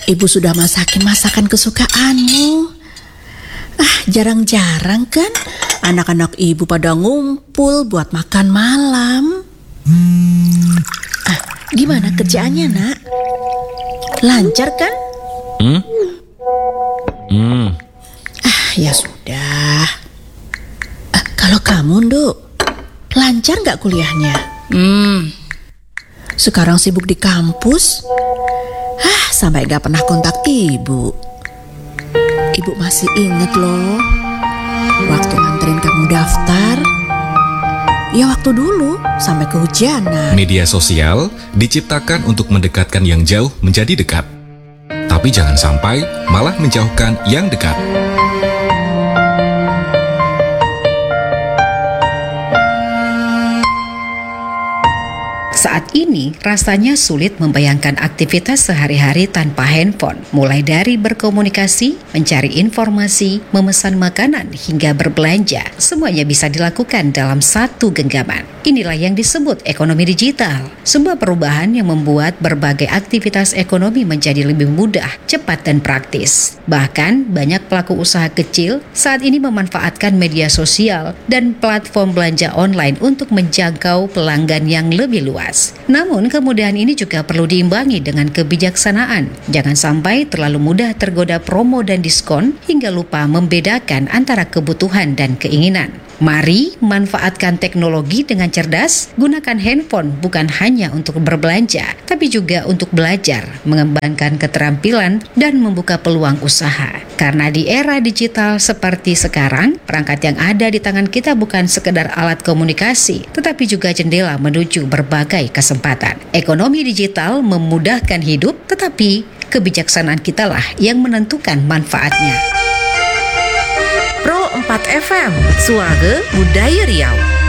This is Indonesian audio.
Ibu sudah masakin masakan kesukaanmu. Jarang-jarang kan anak-anak ibu pada ngumpul buat makan malam. Gimana kerjaannya, Nak? Lancar kan? Ya sudah. Kalau kamu, Nduk, lancar nggak kuliahnya? Sekarang sibuk di kampus. Sampai nggak pernah kontak ibu. Ibu masih inget loh, waktu nganterin kamu daftar. Ya waktu dulu sampai kehujanan. Media sosial diciptakan untuk mendekatkan yang jauh menjadi dekat. Tapi jangan sampai malah menjauhkan yang dekat. Saat ini rasanya sulit membayangkan aktivitas sehari-hari tanpa handphone. Mulai dari berkomunikasi, mencari informasi, memesan makanan, hingga berbelanja. Semuanya bisa dilakukan dalam satu genggaman. Inilah yang disebut ekonomi digital. Sebuah perubahan yang membuat berbagai aktivitas ekonomi menjadi lebih mudah, cepat, dan praktis. Bahkan banyak pelaku usaha kecil saat ini memanfaatkan media sosial dan platform belanja online untuk menjangkau pelanggan yang lebih luas. Namun kemudahan ini juga perlu diimbangi dengan kebijaksanaan. Jangan sampai terlalu mudah tergoda promo dan diskon hingga lupa membedakan antara kebutuhan dan keinginan. Mari manfaatkan teknologi dengan cerdas, gunakan handphone bukan hanya untuk berbelanja, tapi juga untuk belajar, mengembangkan keterampilan, dan membuka peluang usaha. Karena di era digital seperti sekarang, perangkat yang ada di tangan kita bukan sekedar alat komunikasi, tetapi juga jendela menuju berbagai kesempatan. Ekonomi digital memudahkan hidup, tetapi kebijaksanaan kitalah yang menentukan manfaatnya. Pro 4 FM, Suara Budaya Riau.